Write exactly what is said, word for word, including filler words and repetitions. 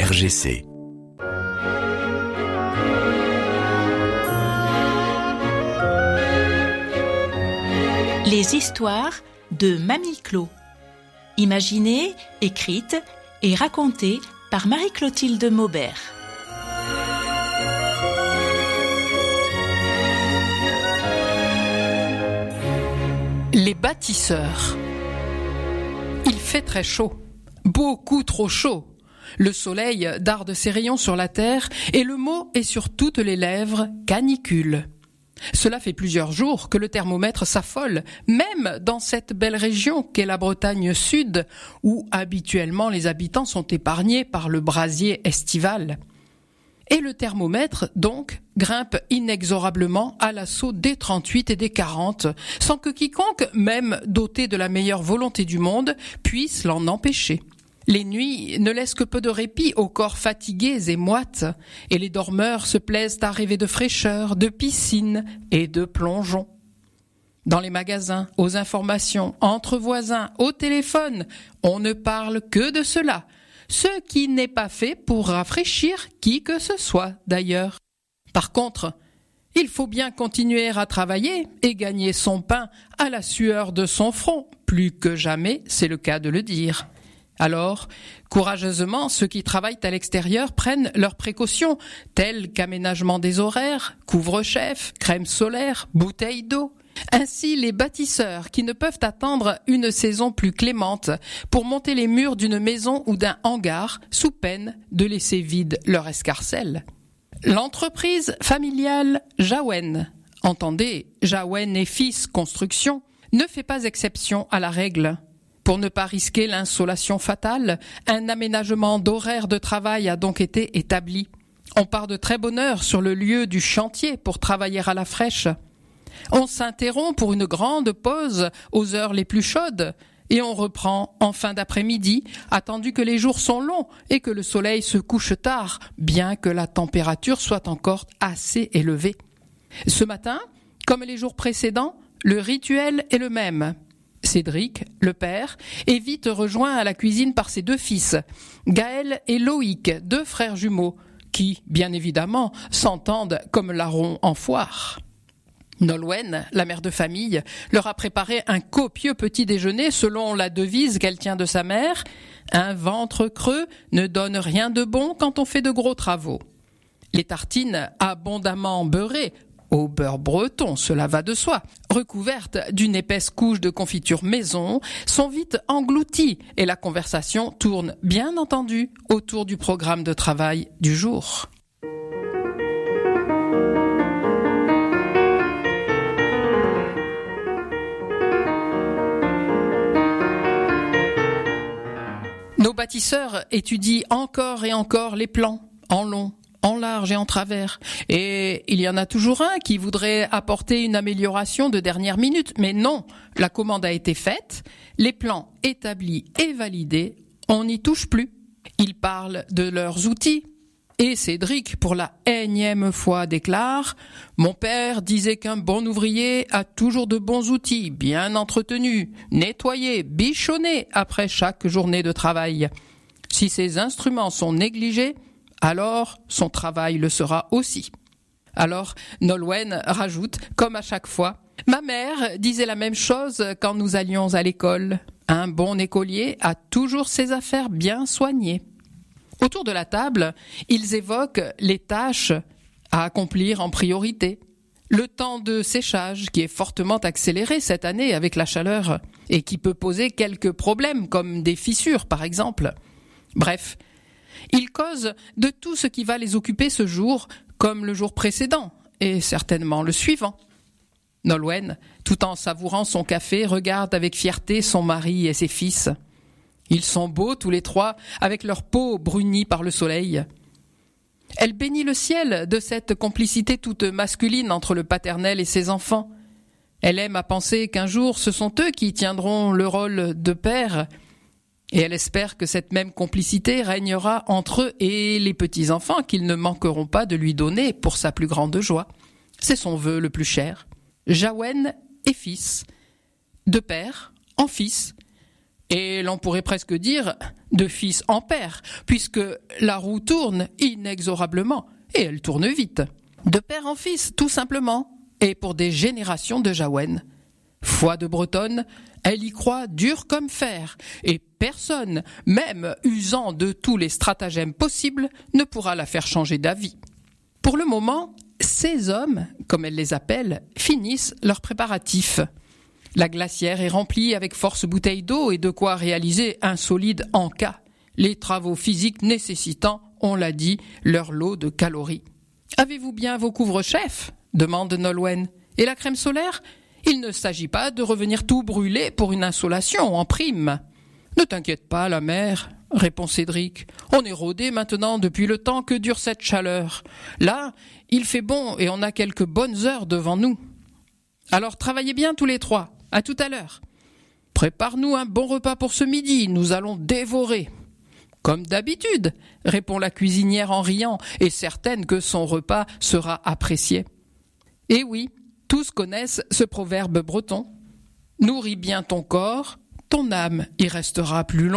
R G C. Les histoires de Mamie Clo. Imaginées, écrites et racontées par Marie-Clotilde Maubert. Les bâtisseurs. Il fait très chaud, beaucoup trop chaud. Le soleil darde ses rayons sur la terre et le mot est sur toutes les lèvres, canicule. Cela fait plusieurs jours que le thermomètre s'affole, même dans cette belle région qu'est la Bretagne Sud, où habituellement les habitants sont épargnés par le brasier estival. Et le thermomètre, donc, grimpe inexorablement à l'assaut des trente-huit et des quarante, sans que quiconque, même doté de la meilleure volonté du monde, puisse l'en empêcher. Les nuits ne laissent que peu de répit aux corps fatigués et moites, et les dormeurs se plaisent à rêver de fraîcheur, de piscine et de plongeon. Dans les magasins, aux informations, entre voisins, au téléphone, on ne parle que de cela, ce qui n'est pas fait pour rafraîchir qui que ce soit d'ailleurs. Par contre, il faut bien continuer à travailler et gagner son pain à la sueur de son front, plus que jamais, c'est le cas de le dire. Alors, courageusement, ceux qui travaillent à l'extérieur prennent leurs précautions, telles qu'aménagement des horaires, couvre-chef, crème solaire, bouteilles d'eau. Ainsi, les bâtisseurs qui ne peuvent attendre une saison plus clémente pour monter les murs d'une maison ou d'un hangar sous peine de laisser vide leur escarcelle. L'entreprise familiale Jaouen, entendez Jaouen et Fils Construction, ne fait pas exception à la règle. Pour ne pas risquer l'insolation fatale, un aménagement d'horaire de travail a donc été établi. On part de très bonne heure sur le lieu du chantier pour travailler à la fraîche. On s'interrompt pour une grande pause aux heures les plus chaudes et on reprend en fin d'après-midi, attendu que les jours sont longs et que le soleil se couche tard, bien que la température soit encore assez élevée. Ce matin, comme les jours précédents, le rituel est le même. Cédric, le père, est vite rejoint à la cuisine par ses deux fils, Gaël et Loïc, deux frères jumeaux, qui, bien évidemment, s'entendent comme larrons en foire. Nolwenn, la mère de famille, leur a préparé un copieux petit déjeuner selon la devise qu'elle tient de sa mère « Un ventre creux ne donne rien de bon quand on fait de gros travaux ». Les tartines abondamment beurrées, au beurre breton, cela va de soi, recouvertes d'une épaisse couche de confiture maison, sont vite englouties et la conversation tourne, bien entendu, autour du programme de travail du jour. Nos bâtisseurs étudient encore et encore les plans, en long, en large et en travers. Et il y en a toujours un qui voudrait apporter une amélioration de dernière minute. Mais non, la commande a été faite, les plans établis et validés, on n'y touche plus. Ils parlent de leurs outils. Et Cédric, pour la énième fois, déclare « Mon père disait qu'un bon ouvrier a toujours de bons outils, bien entretenus, nettoyés, bichonnés après chaque journée de travail. Si ces instruments sont négligés, alors son travail le sera aussi. » Alors Nolwenn rajoute, comme à chaque fois, « Ma mère disait la même chose quand nous allions à l'école. Un bon écolier a toujours ses affaires bien soignées. » Autour de la table, ils évoquent les tâches à accomplir en priorité. Le temps de séchage qui est fortement accéléré cette année avec la chaleur et qui peut poser quelques problèmes comme des fissures par exemple. Bref, ils causent de tout ce qui va les occuper ce jour comme le jour précédent et certainement le suivant. Nolwenn, tout en savourant son café, regarde avec fierté son mari et ses fils. Ils sont beaux tous les trois, avec leur peau brunie par le soleil. Elle bénit le ciel de cette complicité toute masculine entre le paternel et ses enfants. Elle aime à penser qu'un jour ce sont eux qui tiendront le rôle de père, et elle espère que cette même complicité régnera entre eux et les petits-enfants qu'ils ne manqueront pas de lui donner pour sa plus grande joie. C'est son vœu le plus cher. Jaouen et Fils, de père en fils, Et l'on pourrait presque dire de fils en père, puisque la roue tourne inexorablement, et elle tourne vite. De père en fils, tout simplement, et pour des générations de Jaouennes. Foi de Bretonne, elle y croit dur comme fer, et personne, même usant de tous les stratagèmes possibles, ne pourra la faire changer d'avis. Pour le moment, ces hommes, comme elle les appelle, finissent leurs préparatifs. La glacière est remplie avec force bouteilles d'eau et de quoi réaliser un solide en-cas, les travaux physiques nécessitant, on l'a dit, leur lot de calories. « Avez-vous bien vos couvre-chefs » demande Nolwenn. « Et la crème solaire ? Il ne s'agit pas de revenir tout brûler pour une insolation en prime. »« Ne t'inquiète pas, la mère, » répond Cédric. « On est rodé maintenant depuis le temps que dure cette chaleur. Là, il fait bon et on a quelques bonnes heures devant nous. Alors travaillez bien tous les trois. À tout à l'heure. Prépare-nous un bon repas pour ce midi, nous allons dévorer. » « Comme d'habitude, » répond la cuisinière en riant, et certaine que son repas sera apprécié. Et oui, tous connaissent ce proverbe breton. « Nourris bien ton corps, ton âme y restera plus longtemps. »